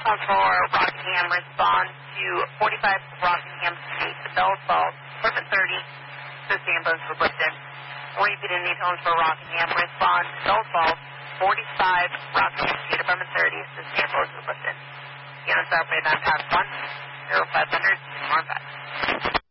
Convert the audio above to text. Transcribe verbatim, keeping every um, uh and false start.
Calls for Rockingham, respond to forty-five Rockingham Street, Bell Falls, Apartment thirty, assist ambulance with Lipton. Repeating these homes for Rockingham, respond to Bell Falls, forty-five Rockingham Street, Apartment thirty, assist ambulance with Lipton. Units operated on pass one, zero five hundred, one five.